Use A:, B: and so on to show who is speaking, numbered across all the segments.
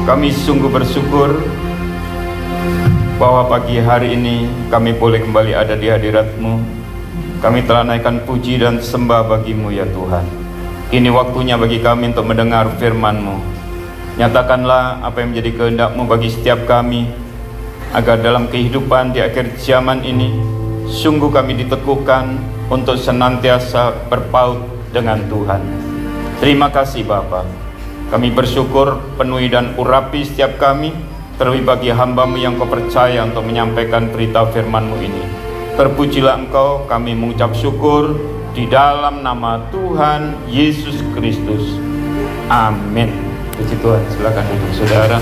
A: Kami sungguh bersyukur bahwa pagi hari ini kami boleh kembali ada di hadirat-Mu. Kami telah naikkan puji dan sembah bagi-Mu ya Tuhan. Ini waktunya bagi kami untuk mendengar firman-Mu. Nyatakanlah apa yang menjadi kehendak-Mu bagi setiap kami, agar dalam kehidupan di akhir zaman ini sungguh kami diteguhkan untuk senantiasa berpaut dengan Tuhan. Terima kasih Bapa. Kami bersyukur, penuhi dan urapi setiap kami, terlebih bagi hamba-Mu yang Kau percaya untuk menyampaikan berita firman-Mu ini. Terpujilah Engkau, kami mengucap syukur di dalam nama Tuhan Yesus Kristus. Amin. Puji Tuhan. Silakan duduk saudara.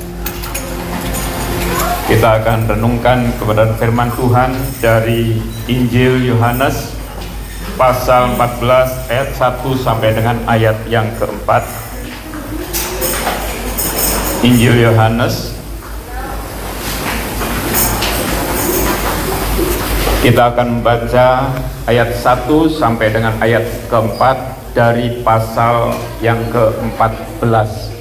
A: Kita akan renungkan kepada firman Tuhan dari Injil Yohanes pasal 14 ayat 1 sampai dengan ayat yang keempat. Injil Yohanes, kita akan membaca ayat 1 sampai dengan ayat keempat dari pasal yang ke-14.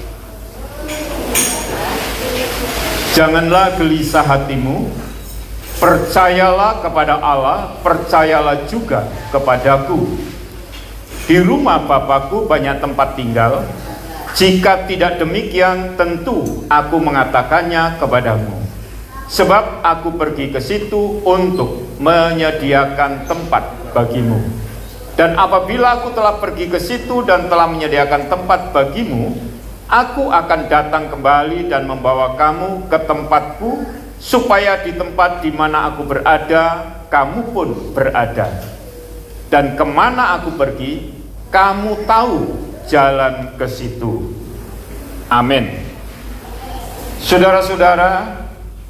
A: Janganlah gelisah hatimu, percayalah kepada Allah, percayalah juga kepadaku. Di rumah Bapa-Ku banyak tempat tinggal. Jika tidak demikian, tentu aku mengatakannya kepadamu. Sebab aku pergi ke situ untuk menyediakan tempat bagimu. Dan apabila aku telah pergi ke situ dan telah menyediakan tempat bagimu, aku akan datang kembali dan membawa kamu ke tempatku, supaya di tempat di mana aku berada, kamu pun berada. Dan kemana aku pergi, kamu tahu jalan ke situ. Amin. Saudara-saudara,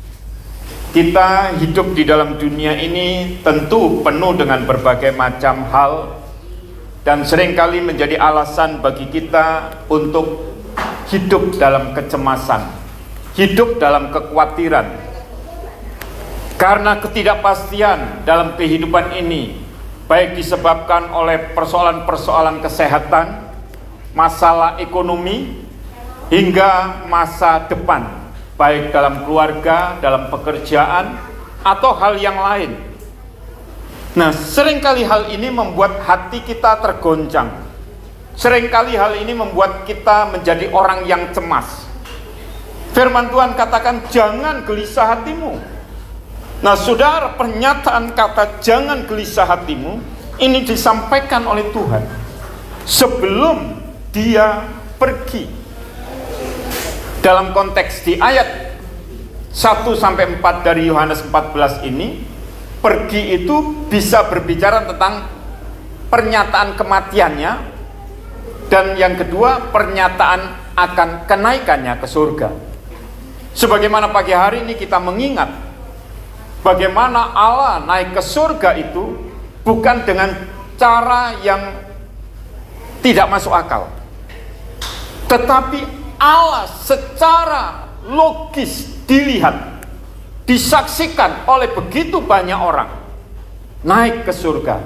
A: kita hidup di dalam dunia ini tentu penuh dengan berbagai macam hal, dan seringkali menjadi alasan bagi kita untuk hidup dalam kecemasan, hidup dalam kekhawatiran. Karena ketidakpastian dalam kehidupan ini, baik disebabkan oleh persoalan-persoalan kesehatan, masalah ekonomi, hingga masa depan, baik dalam keluarga, dalam pekerjaan, atau hal yang lain. Nah, seringkali hal ini membuat hati kita tergoncang. Seringkali hal ini membuat kita menjadi orang yang cemas. Firman Tuhan katakan, jangan gelisah hatimu. Nah, saudara, pernyataan kata jangan gelisah hatimu ini disampaikan oleh Tuhan sebelum Dia pergi. Dalam konteks di ayat 1-4 dari Yohanes 14 ini, pergi itu bisa berbicara tentang pernyataan kematiannya, dan yang kedua pernyataan akan kenaikannya ke surga. Sebagaimana pagi hari ini kita mengingat bagaimana Allah naik ke surga itu bukan dengan cara yang tidak masuk akal, tetapi Allah secara logis dilihat, disaksikan oleh begitu banyak orang naik ke surga.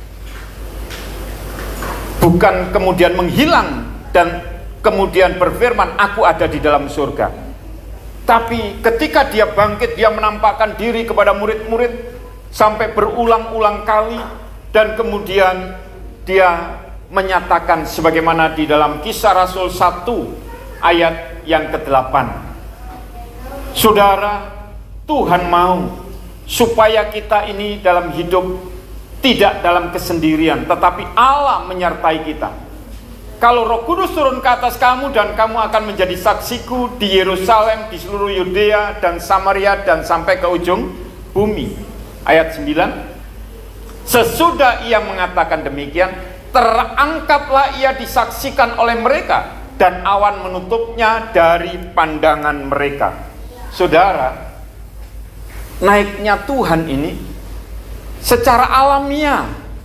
A: Bukan kemudian menghilang dan kemudian berfirman, aku ada di dalam surga. Tapi ketika Dia bangkit, Dia menampakkan diri kepada murid-murid sampai berulang-ulang kali, dan kemudian Dia menyatakan sebagaimana di dalam Kisah Rasul 1 ayat yang ke-8. Saudara, Tuhan mau supaya kita ini dalam hidup tidak dalam kesendirian, tetapi Allah menyertai kita. Kalau Roh Kudus turun ke atas kamu, dan kamu akan menjadi saksiku di Yerusalem, di seluruh Yudea dan Samaria, dan sampai ke ujung bumi. Ayat 9. Sesudah Ia mengatakan demikian, terangkatlah Ia disaksikan oleh mereka, dan awan menutupnya dari pandangan mereka. Saudara, naiknya Tuhan ini secara alamiah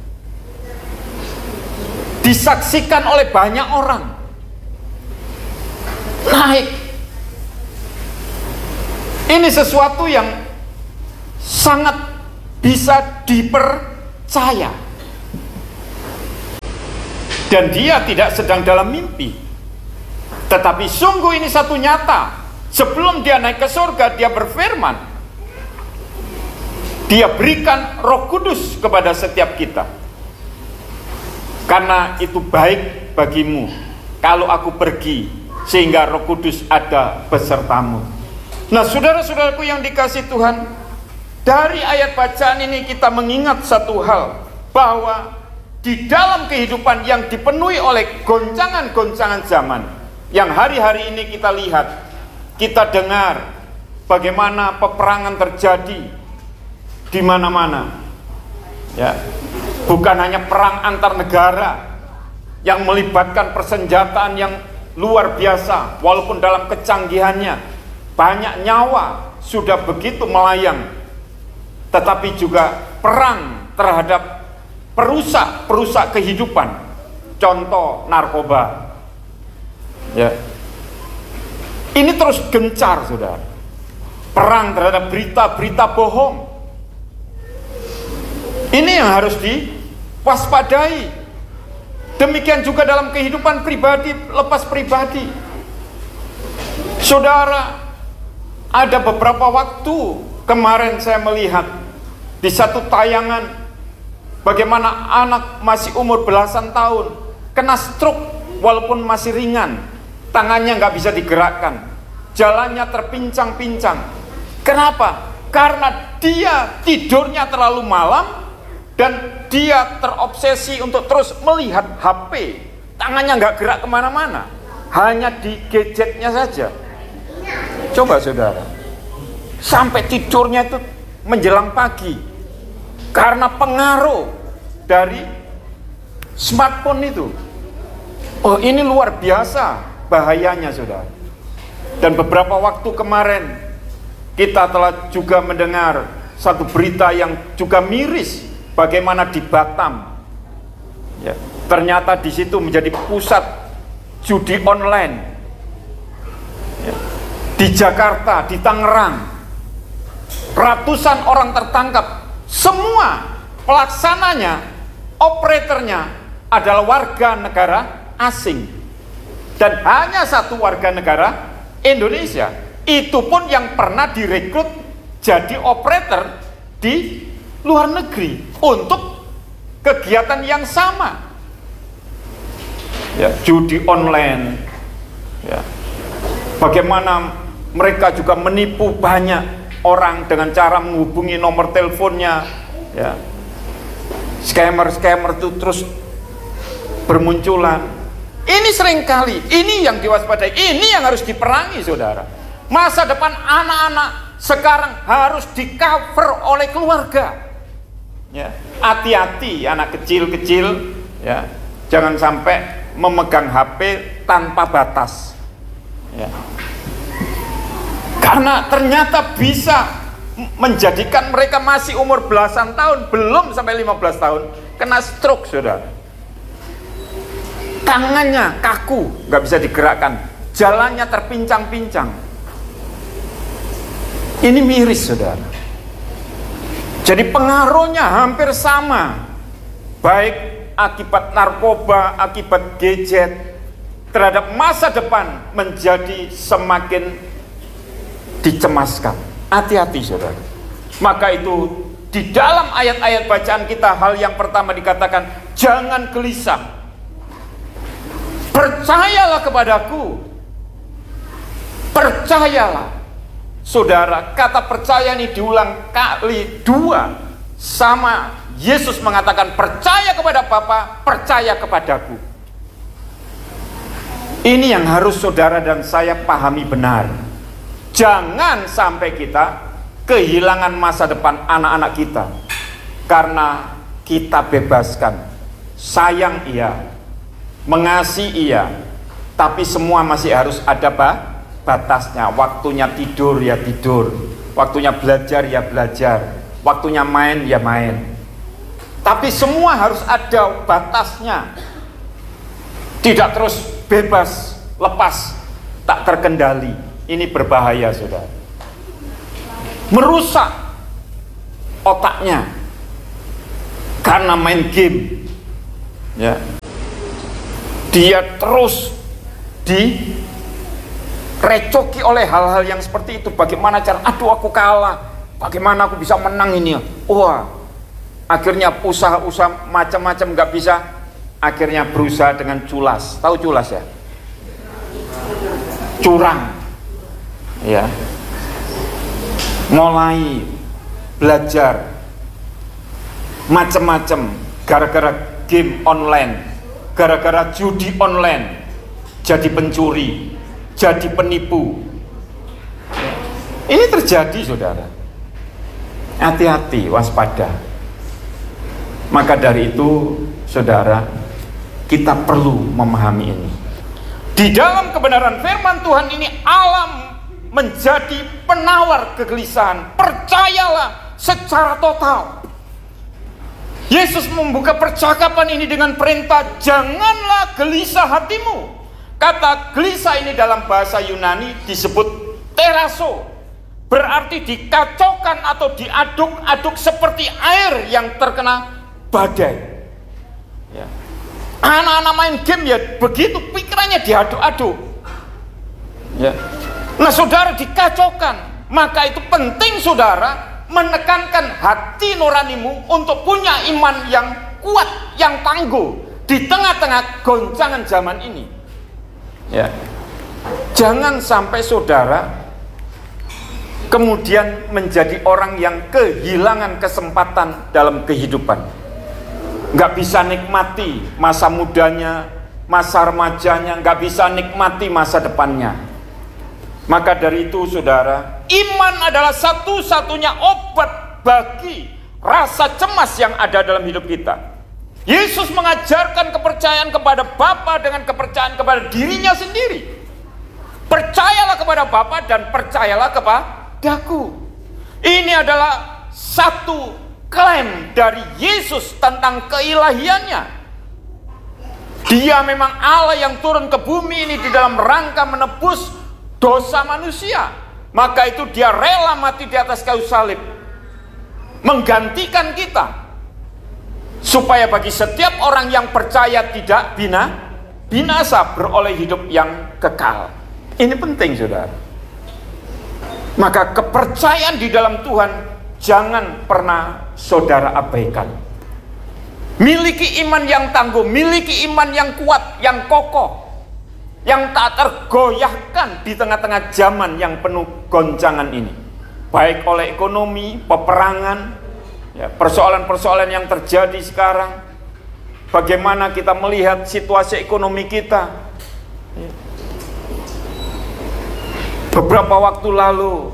A: disaksikan oleh banyak orang. Naik. Ini sesuatu yang sangat bisa dipercaya. Dan Dia tidak sedang dalam mimpi. Tetapi sungguh ini satu nyata. Sebelum dia naik ke surga, dia berfirman, dia berikan Roh Kudus kepada setiap kita. Karena itu baik bagimu kalau aku pergi, sehingga Roh Kudus ada besertamu. Nah, saudara-saudaraku yang dikasihi Tuhan, dari ayat bacaan ini kita mengingat satu hal, bahwa di dalam kehidupan yang dipenuhi oleh goncangan-goncangan zaman, yang hari-hari ini kita lihat, kita dengar bagaimana peperangan terjadi di mana-mana. Ya, bukan hanya perang antar negara yang melibatkan persenjataan yang luar biasa, walaupun dalam kecanggihannya banyak nyawa sudah begitu melayang, tetapi juga perang terhadap perusak kehidupan. Contoh narkoba. Ya. Ini terus gencar, saudara. Perang terhadap berita-berita bohong. Ini yang harus diwaspadai. Demikian juga dalam kehidupan pribadi, lepas pribadi. Saudara, ada beberapa waktu kemarin saya melihat di satu tayangan bagaimana anak masih umur belasan tahun kena stroke walaupun masih ringan. Tangannya nggak bisa digerakkan, jalannya terpincang-pincang. Kenapa? Karena dia tidurnya terlalu malam dan dia terobsesi untuk terus melihat HP. Tangannya nggak gerak kemana-mana, hanya di gadgetnya saja. Coba saudara, sampai tidurnya itu menjelang pagi karena pengaruh dari smartphone itu. Oh, ini luar biasa bahayanya, saudara. Dan beberapa waktu kemarin kita telah juga mendengar satu berita yang juga miris, bagaimana di Batam, ya, ternyata di situ menjadi pusat judi online. Ya, di Jakarta, di Tangerang, ratusan orang tertangkap. Semua pelaksananya, operatornya adalah warga negara asing. Dan hanya satu warga negara Indonesia. Itu pun yang pernah direkrut jadi operator di luar negeri untuk kegiatan yang sama. Ya, judi online. Ya. Bagaimana mereka juga menipu banyak orang dengan cara menghubungi nomor teleponnya. Ya. Scammer itu terus bermunculan. Ini seringkali, ini yang diwaspadai, ini yang harus diperangi, saudara. Masa depan anak-anak sekarang harus di-cover oleh keluarga. Ya, hati-hati anak kecil-kecil, ya, jangan sampai memegang HP tanpa batas. Ya. Karena ternyata bisa menjadikan mereka masih umur belasan tahun, belum sampai 15 tahun, kena stroke, saudara. Tangannya kaku, nggak bisa digerakkan, jalannya terpincang-pincang. Ini miris, saudara. Jadi pengaruhnya hampir sama, baik akibat narkoba, akibat gadget, terhadap masa depan menjadi semakin dicemaskan. Hati-hati, saudara. Maka itu di dalam ayat-ayat bacaan kita, hal yang pertama dikatakan, jangan gelisah. Percayalah kepadaku. Percayalah. Saudara, kata percaya ini diulang kali 2. Sama Yesus mengatakan, percaya kepada Bapa, percaya kepadaku. Ini yang harus saudara dan saya pahami benar. Jangan sampai kita kehilangan masa depan anak-anak kita karena kita bebaskan. Sayang iya, mengasihi iya, tapi semua masih harus ada batasnya. Waktunya tidur ya tidur, waktunya belajar ya belajar, waktunya main ya main. Tapi semua harus ada batasnya. Tidak terus bebas, lepas, tak terkendali. Ini berbahaya, saudara. Merusak otaknya karena main game. Ya. Dia terus recoki oleh hal-hal yang seperti itu. Bagaimana cara, aduh aku kalah, bagaimana aku bisa menang ini ya. Wah, akhirnya usaha-usaha macam-macam nggak bisa. Akhirnya berusaha dengan culas. Tahu culas ya? Curang. Ya. Mulai belajar macam-macam gara-gara game online, gara-gara judi online, jadi pencuri, jadi penipu. Ini terjadi, saudara. Hati-hati, waspada. Maka dari itu, saudara, kita perlu memahami ini. Di dalam kebenaran firman Tuhan ini, alam menjadi penawar kegelisahan. Percayalah secara total. Yesus membuka percakapan ini dengan perintah, janganlah gelisah hatimu. Kata gelisah ini dalam bahasa Yunani disebut teraso, berarti dikacaukan atau diaduk-aduk seperti air yang terkena badai. Ya. Anak-anak main game ya begitu, pikirannya diaduk-aduk. Ya. Nah, saudara, dikacaukan. Maka itu penting, saudara, menekankan hati nuranimu untuk punya iman yang kuat, yang tangguh di tengah-tengah goncangan zaman ini. Ya. Jangan sampai saudara kemudian menjadi orang yang kehilangan kesempatan dalam kehidupan. Nggak bisa nikmati masa mudanya, masa remajanya, nggak bisa nikmati masa depannya. Maka dari itu, saudara, iman adalah satu-satunya obat bagi rasa cemas yang ada dalam hidup kita. Yesus mengajarkan kepercayaan kepada Bapa dengan kepercayaan kepada dirinya sendiri. Percayalah kepada Bapa dan percayalah kepadaku. Ini adalah satu klaim dari Yesus tentang keilahiannya. Dia memang Allah yang turun ke bumi ini di dalam rangka menebus dosa manusia. Maka itu dia rela mati di atas kayu salib, menggantikan kita, supaya bagi setiap orang yang percaya tidak binasa, beroleh hidup yang kekal. Ini penting, saudara. Maka kepercayaan di dalam Tuhan jangan pernah saudara abaikan. Miliki iman yang tangguh, miliki iman yang kuat, yang kokoh, yang tak tergoyahkan di tengah-tengah zaman yang penuh goncangan ini. Baik oleh ekonomi, peperangan, ya, persoalan-persoalan yang terjadi sekarang. Bagaimana kita melihat situasi ekonomi kita. Beberapa waktu lalu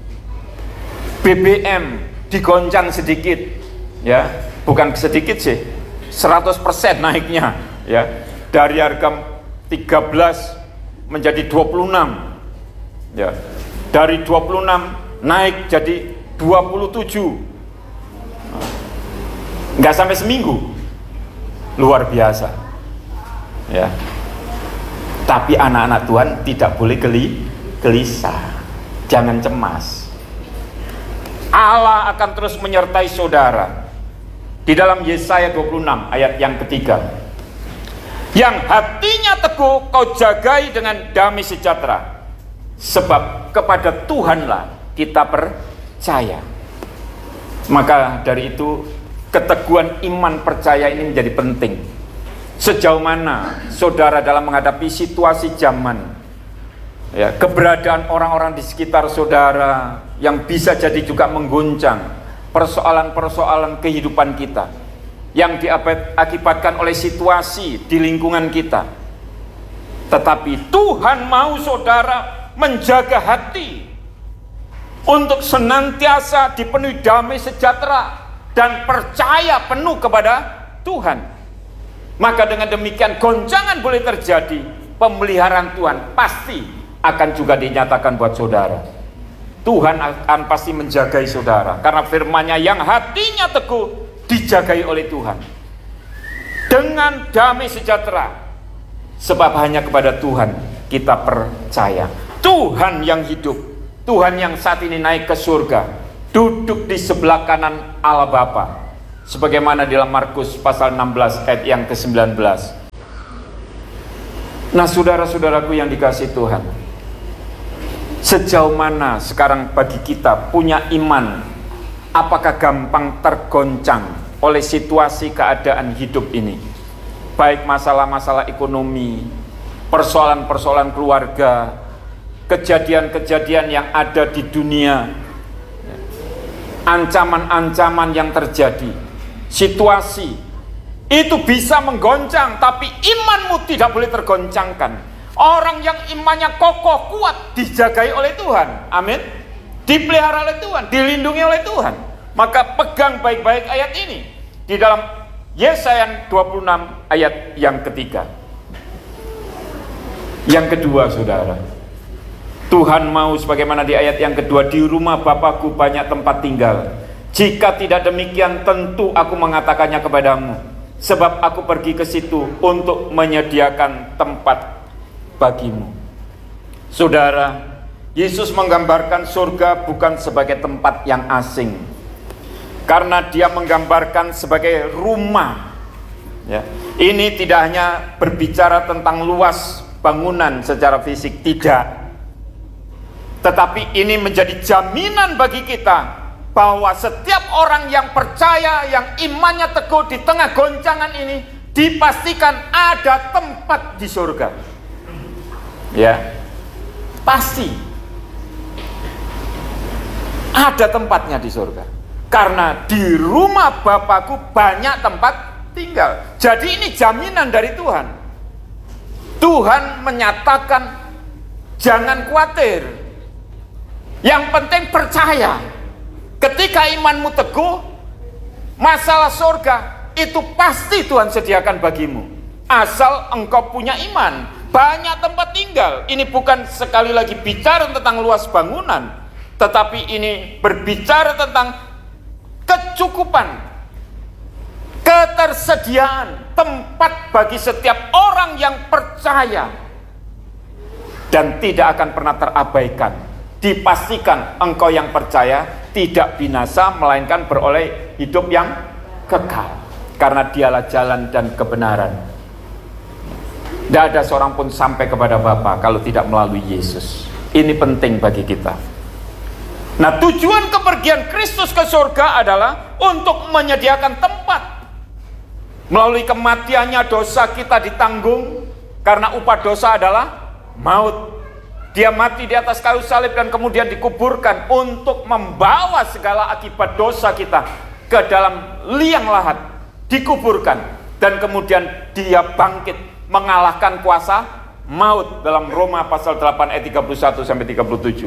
A: BBM digoncang sedikit, ya, bukan sedikit sih, 100% naiknya, ya, dari harga 13 menjadi 26, ya, dari 26 naik jadi 27, nggak sampai seminggu, luar biasa, ya. Tapi anak-anak Tuhan tidak boleh gelisah, jangan cemas. Allah akan terus menyertai saudara. Di dalam Yesaya 26 ayat yang ketiga, yang hatinya teguh kau jagai dengan damai sejahtera, sebab kepada Tuhanlah kita percaya. Maka dari itu keteguhan iman percaya ini menjadi penting. Sejauh mana saudara dalam menghadapi situasi zaman, ya, keberadaan orang-orang di sekitar saudara yang bisa jadi juga mengguncang persoalan-persoalan kehidupan kita, yang diakibatkan oleh situasi di lingkungan kita. Tetapi Tuhan mau saudara menjaga hati untuk senantiasa dipenuhi damai sejahtera dan percaya penuh kepada Tuhan. Maka dengan demikian goncangan boleh terjadi, pemeliharaan Tuhan pasti akan juga dinyatakan buat saudara. Tuhan akan pasti menjagai saudara, karena firman-Nya yang hatinya teguh dijagai oleh Tuhan dengan damai sejahtera, sebab hanya kepada Tuhan kita percaya. Tuhan yang hidup, Tuhan yang saat ini naik ke surga, duduk di sebelah kanan Allah Bapa, sebagaimana dalam Markus pasal 16 ayat yang ke-19. Nah, saudara-saudaraku yang dikasihi Tuhan, Sejauh mana sekarang bagi kita punya iman? Apakah gampang tergoncang oleh situasi keadaan hidup ini? Baik masalah-masalah ekonomi, persoalan-persoalan keluarga, kejadian-kejadian yang ada di dunia, ancaman-ancaman yang terjadi, situasi itu bisa menggoncang, tapi imanmu tidak boleh tergoncangkan. Orang yang imannya kokoh, kuat, dijagai oleh Tuhan. Amin. Dipelihara oleh Tuhan, dilindungi oleh Tuhan. Maka pegang baik-baik ayat ini. Di dalam Yesaya 26 ayat yang ketiga. Yang kedua, saudara, Tuhan mau sebagaimana di ayat yang kedua, di rumah Bapakku banyak tempat tinggal. Jika tidak demikian, tentu aku mengatakannya kepadamu. Sebab aku pergi ke situ untuk menyediakan tempat bagimu. Saudara, Yesus menggambarkan surga bukan sebagai tempat yang asing, karena dia menggambarkan sebagai rumah. Ya. Ini tidak hanya berbicara tentang luas bangunan secara fisik, tidak, tetapi ini menjadi jaminan bagi kita bahwa setiap orang yang percaya, yang imannya teguh di tengah goncangan ini, dipastikan ada tempat di surga. Ya, pasti ada tempatnya di surga, karena di rumah Bapakku banyak tempat tinggal. Jadi ini jaminan dari Tuhan. Tuhan menyatakan jangan khawatir, yang penting percaya. Ketika imanmu teguh, masalah surga itu pasti Tuhan sediakan bagimu, asal engkau punya iman. Banyak tempat tinggal. Ini bukan sekali lagi bicara tentang luas bangunan, tetapi ini berbicara tentang kecukupan, ketersediaan tempat bagi setiap orang yang percaya, dan tidak akan pernah terabaikan. Dipastikan engkau yang percaya tidak binasa, melainkan beroleh hidup yang kekal, karena dialah jalan dan kebenaran. Tidak ada seorang pun sampai kepada Bapa kalau tidak melalui Yesus. Ini penting bagi kita. Nah, tujuan kepergian Kristus ke surga adalah untuk menyediakan tempat. Melalui kematiannya dosa kita ditanggung, karena upah dosa adalah maut. Dia mati di atas kayu salib dan kemudian dikuburkan untuk membawa segala akibat dosa kita ke dalam liang lahat, dikuburkan, dan kemudian dia bangkit mengalahkan kuasa maut dalam Roma pasal 8 ayat 31 sampai 37.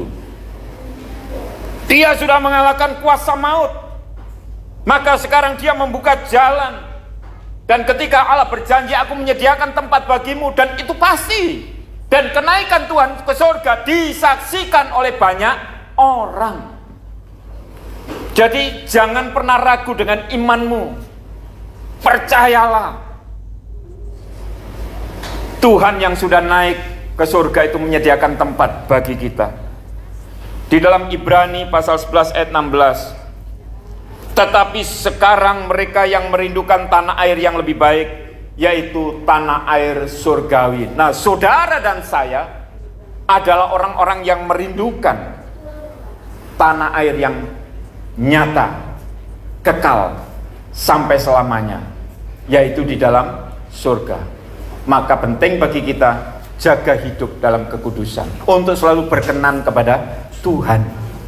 A: Dia sudah mengalahkan kuasa maut. Maka sekarang dia membuka jalan. Dan ketika Allah berjanji, aku menyediakan tempat bagimu, dan itu pasti. Dan kenaikan Tuhan ke surga disaksikan oleh banyak orang. Jadi jangan pernah ragu dengan imanmu. Percayalah. Tuhan yang sudah naik ke surga itu menyediakan tempat bagi kita. Di dalam Ibrani pasal 11 ayat 16. Tetapi sekarang mereka yang merindukan tanah air yang lebih baik, yaitu tanah air surgawi. Nah, saudara dan saya adalah orang-orang yang merindukan tanah air yang nyata, kekal, sampai selamanya, yaitu di dalam surga. Maka penting bagi kita jaga hidup dalam kekudusan, untuk selalu berkenan kepada Tuhan.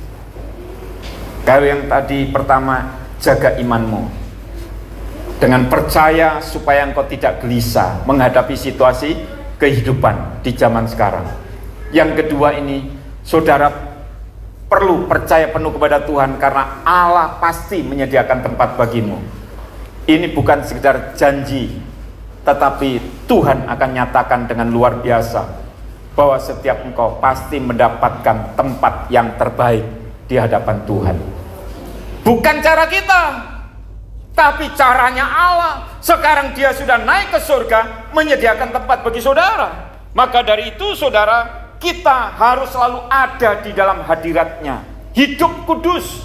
A: Kalau yang tadi pertama, jaga imanmu dengan percaya supaya engkau tidak gelisah menghadapi situasi kehidupan di zaman sekarang. Yang kedua ini, saudara perlu percaya penuh kepada Tuhan, karena Allah pasti menyediakan tempat bagimu. Ini bukan sekedar janji, tetapi Tuhan akan nyatakan dengan luar biasa bahwa setiap engkau pasti mendapatkan tempat yang terbaik di hadapan Tuhan. Bukan cara kita, tapi caranya Allah. Sekarang dia sudah naik ke surga, menyediakan tempat bagi saudara. Maka dari itu saudara, kita harus selalu ada di dalam hadiratnya. Hidup kudus.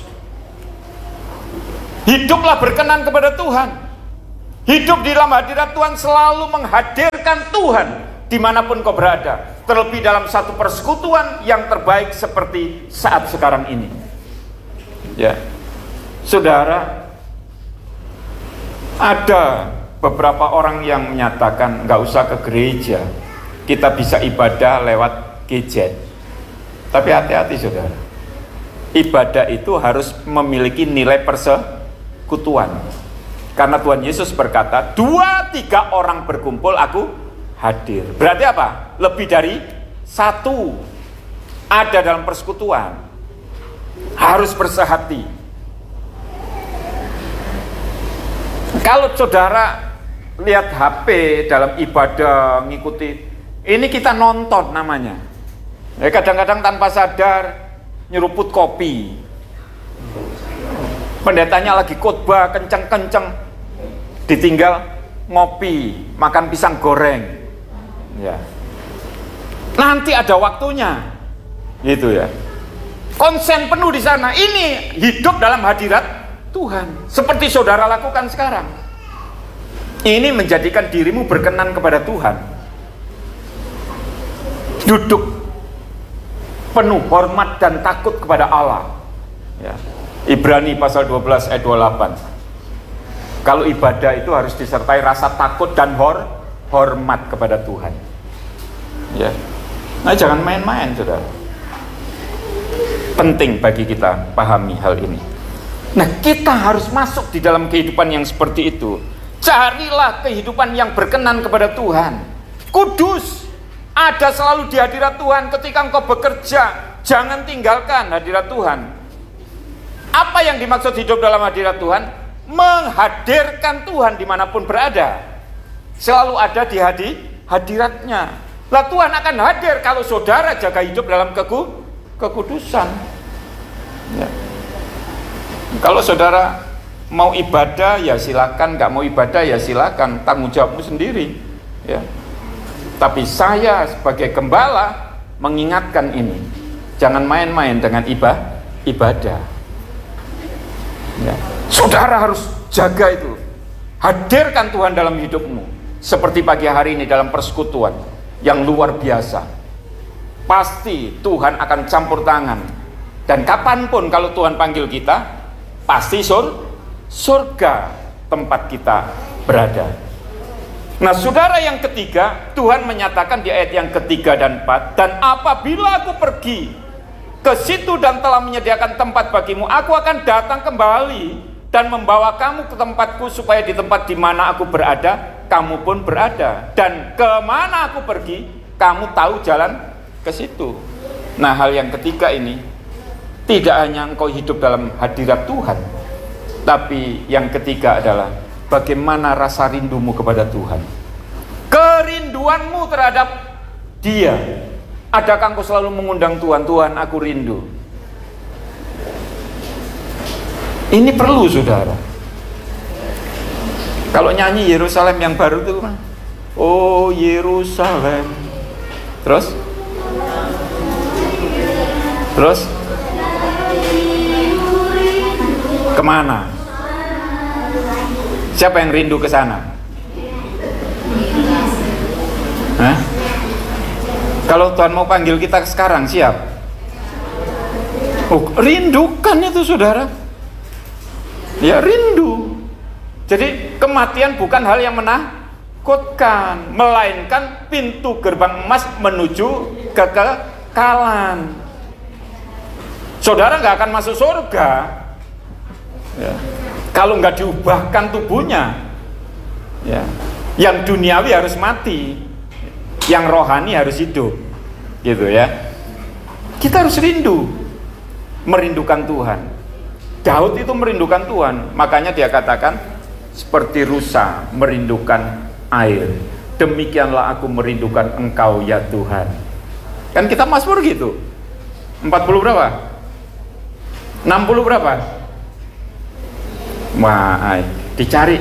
A: Hiduplah berkenan kepada Tuhan. Hidup di dalam hadirat Tuhan selalu menghadirkan Tuhan dimanapun kau berada. terlebih dalam satu persekutuan yang terbaik seperti saat sekarang ini. Ya, saudara, ada beberapa orang yang menyatakan nggak usah ke gereja, kita bisa ibadah lewat gadget. Tapi hati-hati saudara, ibadah itu harus memiliki nilai persekutuan. Karena Tuhan Yesus berkata, 2-3 orang berkumpul aku hadir. Berarti apa? Lebih dari satu ada dalam persekutuan. Harus bersehati. Kalau saudara lihat HP dalam ibadah, ngikuti, ini kita nonton namanya. Kadang-kadang tanpa sadar nyeruput kopi. Pendetanya lagi khotbah kenceng-kenceng, ditinggal ngopi, makan pisang goreng. Ya. Nanti ada waktunya. Gitu ya. Konsen penuh di sana. Ini hidup dalam hadirat Tuhan. Seperti saudara lakukan sekarang. Ini menjadikan dirimu berkenan kepada Tuhan. Duduk penuh hormat dan takut kepada Allah. Ya. Ibrani pasal 12 ayat 28. Kalau ibadah itu harus disertai rasa takut dan hormat kepada Tuhan. Ya. Nah, jangan main-main, saudara. Penting bagi kita pahami hal ini. Nah, kita harus masuk di dalam kehidupan yang seperti itu. Carilah kehidupan yang berkenan kepada Tuhan. Kudus. Ada selalu di hadirat Tuhan ketika engkau bekerja. Jangan tinggalkan hadirat Tuhan. Apa yang dimaksud hidup dalam hadirat Tuhan? Menghadirkan Tuhan dimanapun berada. Selalu ada di hadiratnya. Lah Tuhan akan hadir kalau saudara jaga hidup dalam kekudusan. Ya. Kalau saudara mau ibadah ya silakan, nggak mau ibadah ya silakan, tanggung jawabmu sendiri. Ya. Tapi saya sebagai gembala mengingatkan ini, jangan main-main dengan ibadah. Ya. Saudara harus jaga itu, hadirkan Tuhan dalam hidupmu. Seperti pagi hari ini dalam persekutuan yang luar biasa. Pasti Tuhan akan campur tangan. Dan kapanpun kalau Tuhan panggil kita, pasti surga tempat kita berada. Nah saudara, yang ketiga, Tuhan menyatakan di ayat yang ketiga dan 4, dan apabila aku pergi ke situ dan telah menyediakan tempat bagimu, aku akan datang kembali dan membawa kamu ke tempatku, supaya di tempat di mana aku berada, kamu pun berada. Dan kemana aku pergi, kamu tahu jalan ke situ. Nah, hal yang ketiga ini tidak hanya engkau hidup dalam hadirat Tuhan, tapi yang ketiga adalah bagaimana rasa rindumu kepada Tuhan, kerinduanmu terhadap Dia. Adakah engkau selalu mengundang Tuhan, Tuhan aku rindu? Ini perlu saudara. Kalau nyanyi Yerusalem yang baru itu, oh Yerusalem, terus kemana? Siapa yang rindu ke sana? Hah? Kalau Tuhan mau panggil kita sekarang, siap? Oh, rindukan itu saudara. Ya rindu. Jadi kematian bukan hal yang menakutkan, melainkan pintu gerbang emas menuju kekekalan. Saudara nggak akan masuk surga ya, kalau nggak diubahkan tubuhnya. Ya. Yang duniawi harus mati, yang rohani harus hidup, gitu ya. Kita harus rindu, merindukan Tuhan. Daud itu merindukan Tuhan, makanya dia katakan seperti rusa merindukan air, demikianlah aku merindukan Engkau ya Tuhan. Kan kita Mazmur gitu. 40 berapa? 60 berapa? Wah, dicari.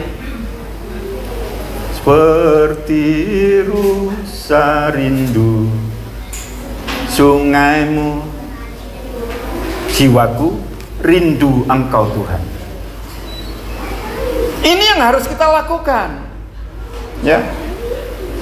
A: Seperti rusa rindu sungaimu, jiwaku rindu Engkau Tuhan. Ini yang harus kita lakukan. Ya.